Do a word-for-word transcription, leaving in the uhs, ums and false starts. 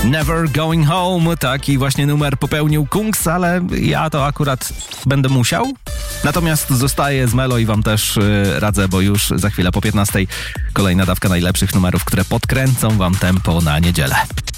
Never Going Home. Taki właśnie numer popełnił Kungs, ale ja to akurat będę musiał. Natomiast zostaję z Melo i wam też yy, radzę, bo już za chwilę po piętnastej kolejna dawka najlepszych numerów, które podkręcą wam tempo na niedzielę.